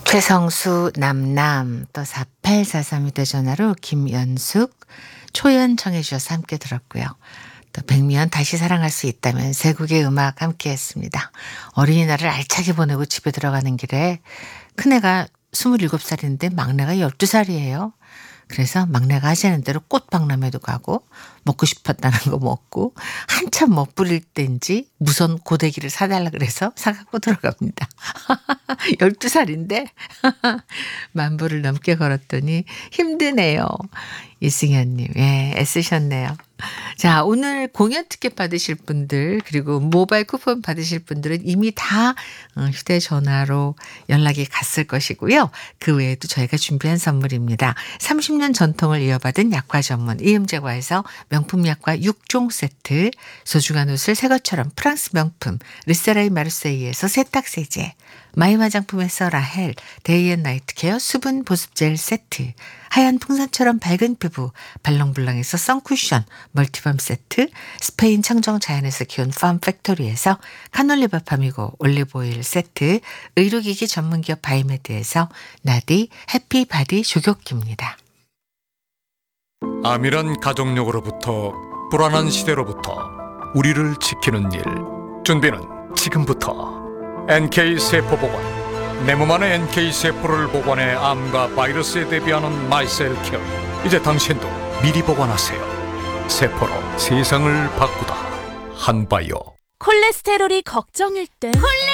최성수, 남남, 또 4843 휴대전화로 김연숙, 초연 청해 주셔서 함께 들었고요. 또 백미연 다시 사랑할 수 있다면 세 곡의 음악 함께 했습니다. 어린이날을 알차게 보내고 집에 들어가는 길에 큰애가 27살인데 막내가 12살이에요. 그래서 막내가 하자는 대로 꽃박람회도 가고 먹고 싶었다는 거 먹고 한참 멋부릴 때인지 무선 고데기를 사달라 그래서 사갖고 들어갑니다. 12살인데 만보를 넘게 걸었더니 힘드네요. 이승현님, 예, 애쓰셨네요. 자, 오늘 공연 티켓 받으실 분들 그리고 모바일 쿠폰 받으실 분들은 이미 다 휴대전화로 연락이 갔을 것이고요. 그 외에도 저희가 준비한 선물입니다. 30년 전통을 이어받은 약과 전문 이음제과에서 명품 약과 6종 세트, 소중한 옷을 새 것처럼 프랑스 명품 르세라이 마르세이에서 세탁세제, 마이 화장품에서 라헬 데이앤나이트 케어 수분 보습젤 세트, 하얀 풍선처럼 밝은 피부 발랑블랑에서 선쿠션 멀티밤 세트, 스페인 청정 자연에서 키운 팜팩토리에서 카놀리바 파미고 올리브오일 세트, 의료기기 전문기업 바이메드에서 나디 해피바디 조격기입니다. 암이란 가족력으로부터 불안한 시대로부터 우리를 지키는 일, 준비는 지금부터. NK세포보관, 내 몸 안에 NK세포를 보관해 암과 바이러스에 대비하는 마이셀케어. 이제 당신도 미리 보관하세요. 세포로 세상을 바꾸다 한바이오. 콜레스테롤이 걱정일 땐